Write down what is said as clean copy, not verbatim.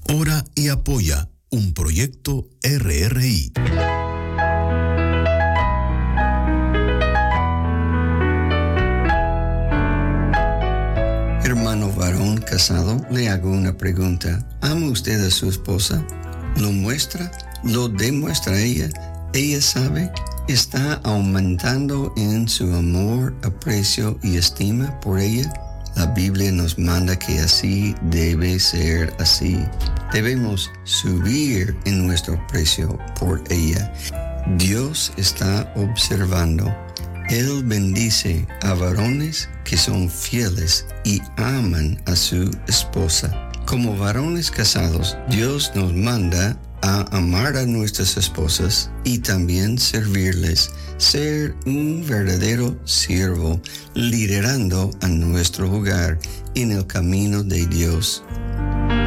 Ora y apoya un proyecto RRI. Hermano varón casado, le hago una pregunta. ¿Ama usted a su esposa? ¿Lo muestra? ¿Lo demuestra ella? ¿Ella sabe? ¿Está aumentando en su amor, aprecio y estima por ella? La Biblia nos manda que así debe ser así. Debemos subir en nuestro aprecio por ella. Dios está observando. Él bendice a varones que son fieles y aman a su esposa. Como varones casados, Dios nos manda a amar a nuestras esposas y también servirles, ser un verdadero siervo, liderando a nuestro hogar en el camino de Dios.